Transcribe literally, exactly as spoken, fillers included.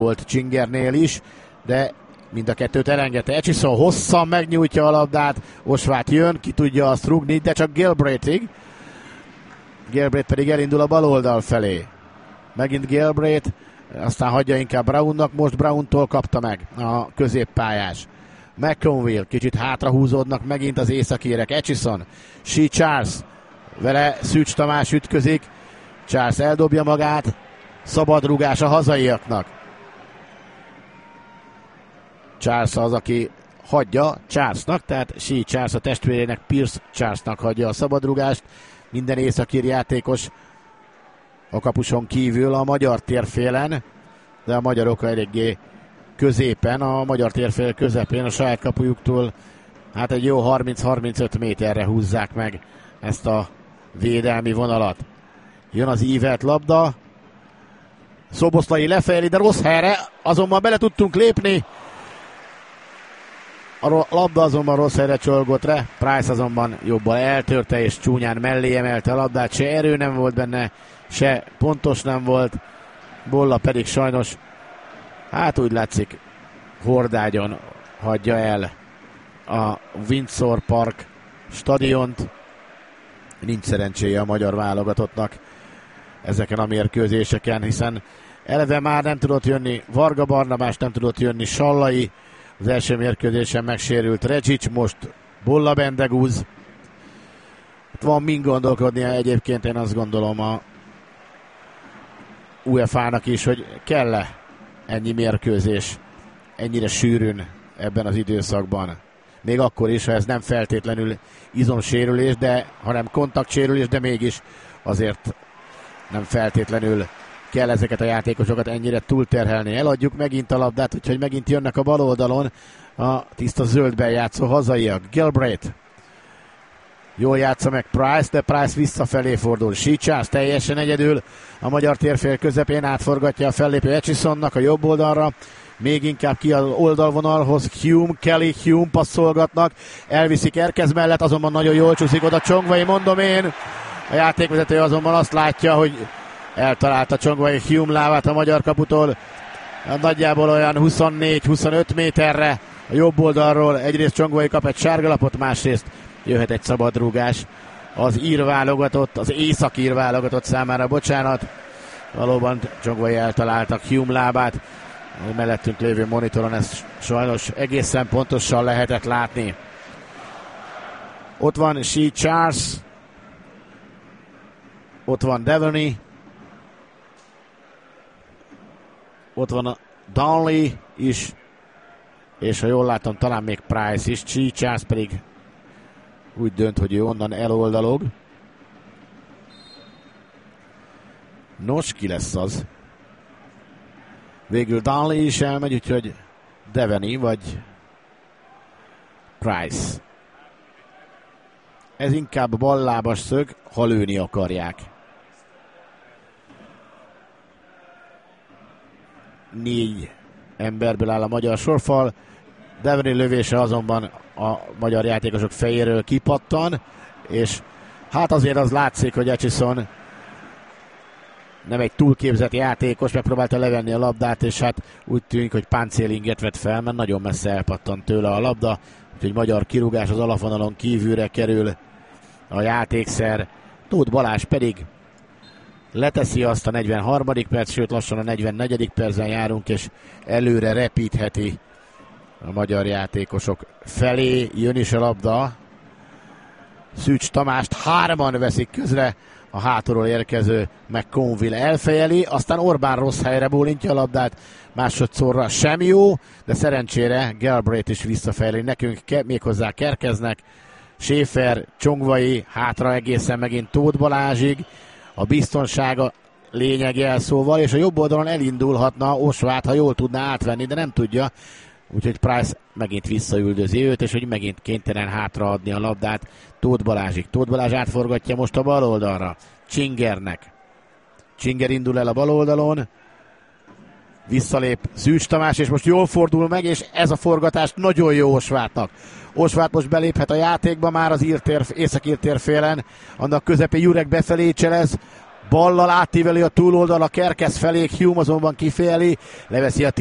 volt Csingernél is, de mind a kettőt elengedte. Etchison hosszan megnyújtja a labdát, Osváth jön, ki tudja azt rúgni, de csak Galbraithig. Galbraith pedig elindul a bal oldal felé. Megint Galbraith, aztán hagyja inkább Brownnak, most Browntól kapta meg a középpályás. McConville, kicsit hátrahúzódnak megint az északérek. Etchison, Shea Charles, vele Szűcs Tamás ütközik, Charles eldobja magát, szabad rúgás a hazaiaknak. Charles az, aki hagyja Charlesnak, tehát Shea Charles a testvérének, Pierce Charlesnak hagyja a szabadrúgást. Minden északír játékos a kapuson kívül a magyar térfélen, de a magyarok eléggé középen, a magyar térfél közepén, a saját kapujuktól hát egy jó harminc-harmincöt méterre húzzák meg ezt a védelmi vonalat. Jön az ívelt labda, Szoboszlai lefejeli, de rossz helyre, azonban bele tudtunk lépni. A labda azonban rossz helyre csolgott rá, Price azonban jobban eltörte és csúnyán mellé emelte a labdát, se erő nem volt benne, se pontos nem volt, Bolla pedig sajnos, hát úgy látszik, hordágyon hagyja el a Windsor Park stadiont. Nincs szerencséje a magyar válogatottnak ezeken a mérkőzéseken, hiszen eleve már nem tudott jönni Varga Barnabás, nem tudott jönni Sallai, az első mérkőzésen megsérült Reggic, most Bolla Bendegúz. Van mind gondolkodnia egyébként, én azt gondolom a u e fá nak is, hogy kell-e ennyi mérkőzés ennyire sűrűn ebben az időszakban. Még akkor is, ha ez nem feltétlenül izomsérülés, de hanem kontaktsérülés, de mégis azért nem feltétlenül kell ezeket a játékosokat ennyire túlterhelni. Eladjuk megint a labdát, úgyhogy megint jönnek a bal oldalon a tiszta zöldben játszó hazaiak. Galbraith jól játsza meg Price, de Price visszafelé fordul. Shea Charles teljesen egyedül a magyar térfél közepén, átforgatja a fellépő Etchisonnak a jobb oldalra, még inkább ki az oldalvonalhoz. Hume, Kelly, Hume passzolgatnak, elviszik Erkez mellett, azonban nagyon jól csúszik oda Csongvai, mondom én. A játékvezető azonban azt látja, hogy eltalálta Csongvai Hume lábát a magyar kaputól, nagyjából olyan huszonnégy-huszonöt méterre a jobb oldalról. Egyrészt Csongvai kap egy sárgalapot, másrészt jöhet egy szabadrúgás az ír válogatott, az északír válogatott számára, bocsánat. Valóban Csongvai eltaláltak Hume lábát, a mellettünk lévő monitoron ezt sajnos egészen pontosan lehetett látni. Ott van Shea Charles, ott van Devaney, ott van a Donnelly is, és ha jól látom, talán még Price is. Shea Charles pedig úgy dönt, hogy ő onnan eloldalog. Nos, ki lesz az? Végül Donnelly is elmegy, úgyhogy Devaney vagy Price. Ez inkább ballábas szög, ha lőni akarják. Négy emberből áll a magyar sorfal. Devaney lövése azonban a magyar játékosok fejéről kipattan, és hát azért az látszik, hogy Etchison nem egy túlképzett játékos, megpróbálta levenni a labdát, és hát úgy tűnik, hogy páncélinget vett fel, mert nagyon messze elpattant tőle a labda, úgyhogy magyar kirúgás, az alapvonalon kívülre kerül a játékszer. Tóth Balázs pedig leteszi azt a negyvenharmadik perc, sőt lassan a negyvennegyedik percen járunk, és előre repítheti a magyar játékosok felé. Jön is a labda. Szűcs Tamást hárman veszik közre, a hátulról érkező McConville elfejeli, aztán Orbán rossz helyre bólintja a labdát, másodszorra sem jó, de szerencsére Galbraith is visszafejeli nekünk, ke- méghozzá Kerkeznek. Schäfer, Csongvai, hátra egészen megint Tóth Balázsig, a biztonsága lényeg jelszóval, és a jobb oldalon elindulhatna Osváth, ha jól tudná átvenni, de nem tudja, úgyhogy Price megint visszaüldözi őt, és hogy megint kénytelen hátraadni a labdát Tóth Balázsig. Tóth Balázs átforgatja most a bal oldalra Csingernek. Csinger indul el a bal oldalon, visszalép Szűcs Tamás, és most jól fordul meg, és ez a forgatás nagyon jó Osváthnak. Osváth most beléphet a játékba már az írtér, északír térfélen, annak közepén Jurek befelé cselez, ballal átíveli a túloldal a Kerkesz felé, Hume azonban kifejeli, leveszi a